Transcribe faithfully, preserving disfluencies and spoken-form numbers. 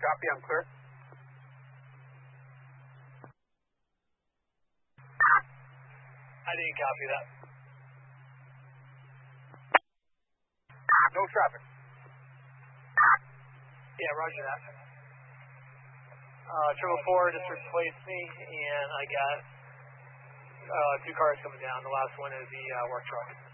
Copy, I'm clear. I didn't copy that. No traffic. Yeah, roger that. Uh, triple four just replaced me, and I got uh, two cars coming down. The last one is the uh, work truck.